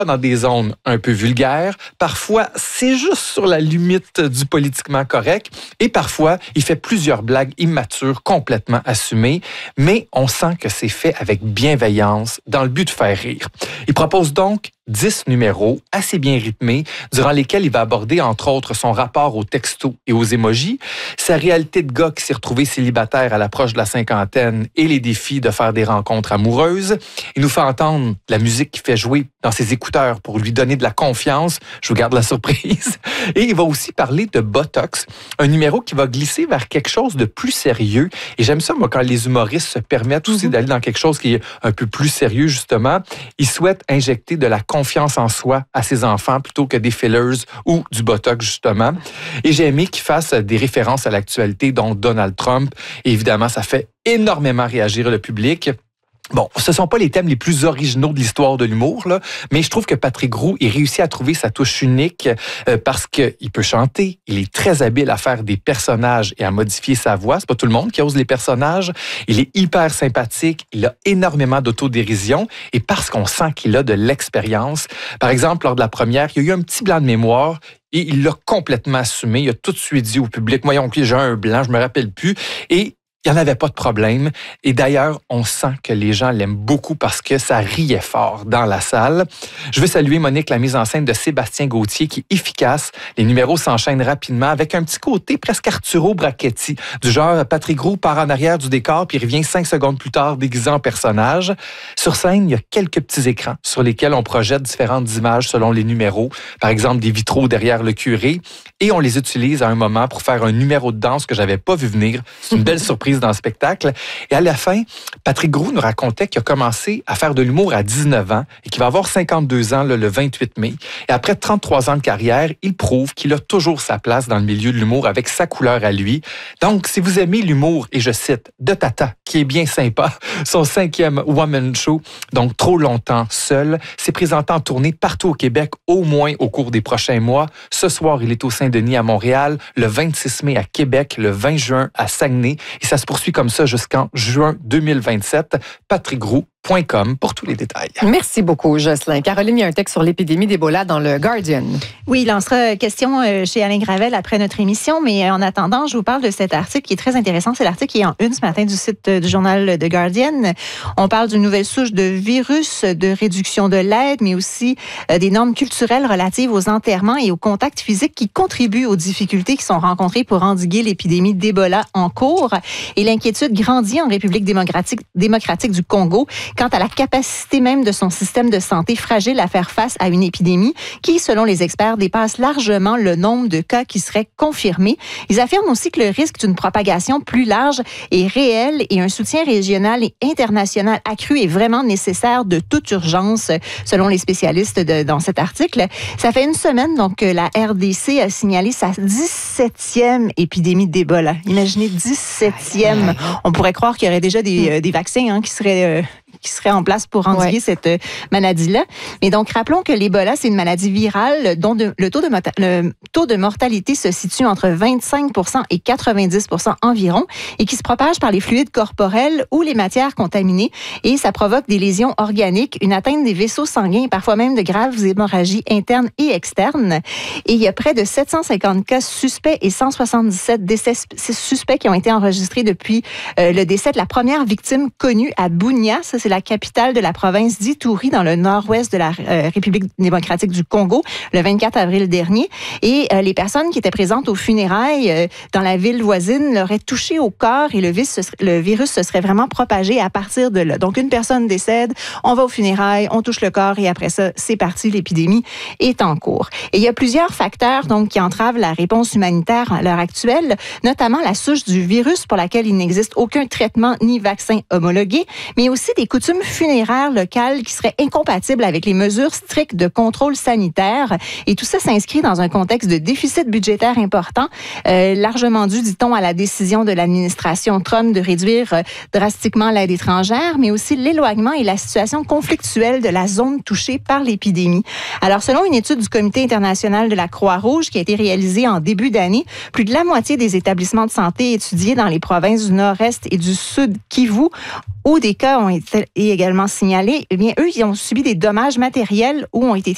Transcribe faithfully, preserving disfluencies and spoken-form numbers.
dans des zones un peu vulgaires. Parfois, c'est juste sur la limite du politiquement correct. Et parfois, il fait plusieurs blagues immatures, complètement assumées. Mais on sent que c'est fait avec bienveillance, dans le but de faire rire. Il propose donc dix numéros assez bien rythmés, durant lesquels il va aborder, entre autres, son rapport aux textos et aux émojis, sa réalité de gars qui s'est retrouvé célibataire à l'approche de la cinquantaine et les défis de faire des rencontres amoureuses. Il nous fait entendre la musique qu'il fait jouer dans ses écouteurs pour lui donner de la confiance. Je vous garde la surprise. Et il va aussi parler de Botox, un numéro qui va glisser vers quelque chose de plus sérieux. Et j'aime ça, moi, quand les humoristes se permettent aussi d'aller dans quelque chose qui est un peu plus sérieux, justement. Il souhaite injecter de la confiance en soi à ses enfants plutôt que des fillers ou du Botox, justement. Et j'ai aimé qu'il fasse des références à l'actualité, dont Donald Trump. Et évidemment, ça fait énormément réagir le public. Bon, ce ne sont pas les thèmes les plus originaux de l'histoire de l'humour, là, mais je trouve que Patrick Roux, il réussit à trouver sa touche unique euh, parce qu'il peut chanter, il est très habile à faire des personnages et à modifier sa voix. C'est pas tout le monde qui ose les personnages. Il est hyper sympathique, il a énormément d'autodérision et parce qu'on sent qu'il a de l'expérience. Par exemple, lors de la première, il y a eu un petit blanc de mémoire. Et il l'a complètement assumé. Il a tout de suite dit au public, moi, j'ai un blanc, je me rappelle plus. Et il n'y en avait pas de problème. Et d'ailleurs, on sent que les gens l'aiment beaucoup parce que ça riait fort dans la salle. Je veux saluer, Monique, la mise en scène de Sébastien Gauthier qui est efficace. Les numéros s'enchaînent rapidement avec un petit côté presque Arturo Brachetti. Du genre, Patrick Roux part en arrière du décor puis revient cinq secondes plus tard déguisé en personnage. Sur scène, il y a quelques petits écrans sur lesquels on projette différentes images selon les numéros. Par exemple, des vitraux derrière le curé. Et on les utilise à un moment pour faire un numéro de danse que j'avais pas vu venir. C'est une belle surprise dans le spectacle. Et à la fin, Patrick Roux nous racontait qu'il a commencé à faire de l'humour à dix-neuf ans et qu'il va avoir cinquante-deux ans là, le vingt-huit mai. Et après trente-trois ans de carrière, il prouve qu'il a toujours sa place dans le milieu de l'humour avec sa couleur à lui. Donc, si vous aimez l'humour, et je cite, de Tata, qui est bien sympa, son cinquième Woman Show, donc trop longtemps seul, s'est présenté en tournée partout au Québec, au moins au cours des prochains mois. Ce soir, il est au Saint-Denis à Montréal, le vingt-six mai à Québec, le vingt juin à Saguenay, et ça se poursuit comme ça jusqu'en juin deux mille vingt-sept. patrick roux point com pour tous les détails. Merci beaucoup, Jocelyn. Caroline, il y a un texte sur l'épidémie d'Ebola dans le Guardian. Oui, il en sera question chez Alain Gravel après notre émission, mais en attendant, je vous parle de cet article qui est très intéressant. C'est l'article qui est en une ce matin du site du journal The Guardian. On parle d'une nouvelle souche de virus, de réduction de l'aide, mais aussi des normes culturelles relatives aux enterrements et aux contacts physiques qui contribuent aux difficultés qui sont rencontrées pour endiguer l'épidémie d'Ebola en cours. Et l'inquiétude grandit en République démocratique, démocratique du Congo quant à la capacité même de son système de santé fragile à faire face à une épidémie qui, selon les experts, dépasse largement le nombre de cas qui seraient confirmés. Ils affirment aussi que le risque d'une propagation plus large est réel et un soutien régional et international accru est vraiment nécessaire de toute urgence, selon les spécialistes de, dans cet article. Ça fait une semaine donc que la R D C a signalé sa dix-septième épidémie d'Ebola. Imaginez, dix-septième. On pourrait croire qu'il y aurait déjà des, euh, des vaccins hein, qui seraient... Euh, qui serait en place pour endiguer ouais. cette euh, maladie-là. Mais donc, rappelons que l'Ebola, c'est une maladie virale dont de, le, taux de mota- le taux de mortalité se situe entre vingt-cinq pour cent et quatre-vingt-dix pour cent environ et qui se propage par les fluides corporels ou les matières contaminées et ça provoque des lésions organiques, une atteinte des vaisseaux sanguins et parfois même de graves hémorragies internes et externes. Et il y a près de sept cent cinquante cas suspects et cent soixante-dix-sept décès suspects qui ont été enregistrés depuis euh, le décès de la première victime connue à Bunia. Ça, c'est la capitale de la province d'Ituri, dans le nord-ouest de la euh, République démocratique du Congo, le vingt-quatre avril dernier. Et euh, les personnes qui étaient présentes aux funérailles euh, dans la ville voisine l'auraient touché au corps et le, vis, le virus se serait vraiment propagé à partir de là. Donc, une personne décède, on va aux funérailles, on touche le corps et après ça, c'est parti, l'épidémie est en cours. Et il y a plusieurs facteurs donc qui entravent la réponse humanitaire à l'heure actuelle, notamment la souche du virus pour laquelle il n'existe aucun traitement ni vaccin homologué, mais aussi des coutumes funéraires locales qui seraient incompatibles avec les mesures strictes de contrôle sanitaire. Et tout ça s'inscrit dans un contexte de déficit budgétaire important, euh, largement dû, dit-on, à la décision de l'administration Trump de réduire euh, drastiquement l'aide étrangère, mais aussi l'éloignement et la situation conflictuelle de la zone touchée par l'épidémie. Alors, selon une étude du Comité international de la Croix-Rouge qui a été réalisée en début d'année, plus de la moitié des établissements de santé étudiés dans les provinces du Nord-Est et du Sud Kivu où des cas ont été également signalés, eh bien, eux, ils ont subi des dommages matériels ou ont été